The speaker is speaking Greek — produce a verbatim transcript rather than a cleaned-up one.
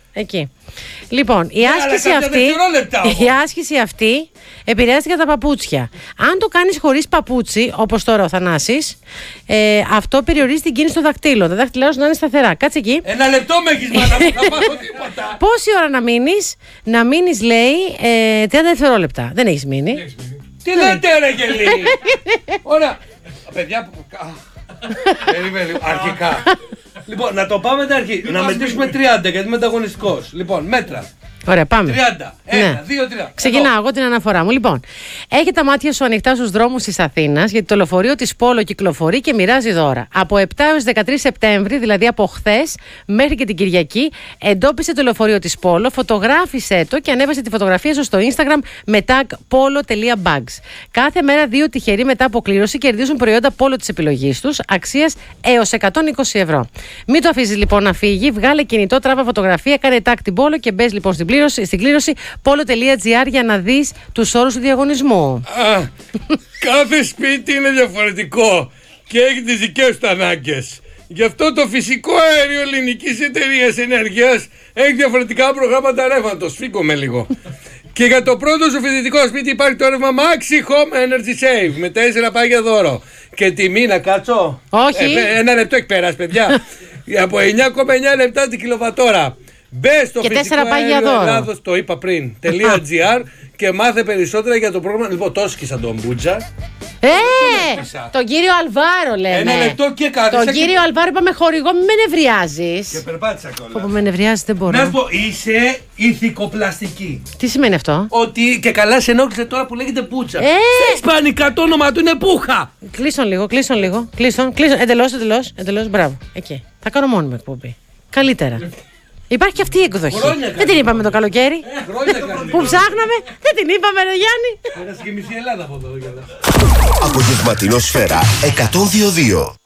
Εκεί. Λοιπόν, η άσκηση, αυτή, η άσκηση αυτή επηρεάζεται για τα παπούτσια. Αν το κάνεις χωρίς παπούτσι, όπως τώρα ο Θανάσης, ε, αυτό περιορίζει την κίνηση των δακτύλων. Τα δάχτυλά σου να είναι σταθερά. Κάτσε εκεί. Ένα λεπτό με έχεις μάνα, δεν θα πάω τίποτα. Πόση ώρα να μείνεις? Να μείνεις, λέει, ε, τριάντα δευτερόλεπτα. Δεν έχεις μείνει. Τι λέτε ρε γελί? Ωραία. Παιδιά που... Περιμένει, αρχικά. Λοιπόν, να το πάμε τα αρχή. Να μετρήσουμε τριάντα γιατί είμαι ανταγωνιστικός. Λοιπόν, μέτρα. Ωραία, πάμε. τριάντα. Ναι. ένα, δύο, τρία. Ξεκινάω εγώ την αναφορά μου. Λοιπόν, έχει τα μάτια σου ανοιχτά στους δρόμους της Αθήνας, γιατί το λεωφορείο της Πόλο κυκλοφορεί και μοιράζει δώρα. Από επτά έως δεκατρείς Σεπτέμβρη, δηλαδή από χθες μέχρι και την Κυριακή, εντόπισε το λεωφορείο της Πόλο, φωτογράφησε το και ανέβασε τη φωτογραφία σου στο Instagram με tag polo.bags. Κάθε μέρα δύο τυχεροί μετά από κλήρωση κερδίζουν προϊόντα Πόλο της επιλογής τους, αξίας έως εκατόν είκοσι ευρώ. Μην το αφήσεις λοιπόν να φύγει, βγάλε κινητό, τράβα φωτογραφία, κάνε tag την Πόλο και μπες λοιπόν στην κλήρωση, στην κλήρωση polo.gr για να δεις τους όρους του διαγωνισμού. Α, κάθε σπίτι είναι διαφορετικό και έχει τις δικές του ανάγκες. Γι' αυτό το φυσικό αέριο ελληνικής εταιρείας ενέργειας έχει διαφορετικά προγράμματα ρεύματος. Φύγομαι λίγο. Και για το πρώτο σου φοιτητικό σπίτι υπάρχει το ρεύμα Maxi Home Energy Save με τέσσερα πάγια δώρο. Και τιμή να κάτσω. Όχι. Ε, ένα λεπτό έχει περάσει, παιδιά. Από εννιά κόμμα εννιά λεπτά την κιλοβατόρα. Μπες στο φυσικό αέριο Ελλάδος, το είπα πριν, .gr και μάθε περισσότερα για το πρόγραμμα. Λοιπόν, το σκίσα τον Μπούτζα. Ε, τον κύριο Αλβάρο λέμε. Ένα λεπτό και κάτι. Τον κύριο και... Αλβάρο είπαμε χορηγό, μην με νευριάζεις. Και περπάτησα κιόλας. Που με νευριάζεις δεν μπορώ. Να σου πω, είσαι ηθικοπλαστική. Τι σημαίνει αυτό? Ότι και καλά σε ενόχλησε τώρα που λέγεται Μπούτζα. Ε! Στα ισπανικά το όνομα του είναι Πούχα. Κλείσον λίγο, κλείσον λίγο. Κλείσον, κλείσον. Εντελώς, εντελώς, εντελώς. Μπράβο. Εκεί. Θα κάνω μόνιμη εκπομπή. Καλύτερα. Υπάρχει και αυτή η εκδοχή. Χρόνια δεν την είπαμε το καλοκαίρι. Ε, χρόνια που ψάχναμε. Δεν την είπαμε, ρε Γιάννη. Πέρασε και μισή Ελλάδα από εδώ. Απογευματινό Σφαίρα εκατόν δύο δύο.